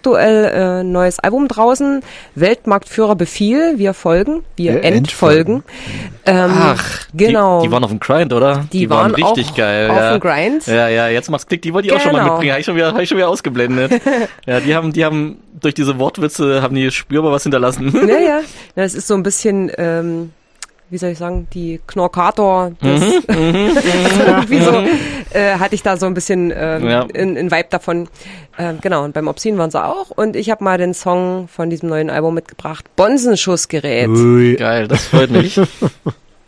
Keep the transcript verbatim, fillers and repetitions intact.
aktuell äh, ein neues Album draußen. Weltmarktführer Befehl, wir folgen, wir Äh, entfolgen. Ähm, Ach, genau. Die, die waren auf dem Grind, oder? Die, die waren, waren richtig auch geil. auf ja. dem Grind. Ja, ja, jetzt macht's Klick. Die wollte ich genau. auch schon mal mitbringen. Habe ich schon wieder, hab ich schon wieder ausgeblendet. Ja, die haben, die haben durch diese Wortwitze haben die spürbar was hinterlassen. Ja, ja. Das ist so ein bisschen, ähm, wie soll ich sagen, die Knorkator des, Mhm, mhm, also irgendwie so, äh, hatte ich da so ein bisschen ähm, Ja. in, in Vibe davon. Ähm, genau, und beim Obscene waren sie auch. Und ich habe mal den Song von diesem neuen Album mitgebracht, Bonsenschussgerät. Ui. Geil, das freut mich.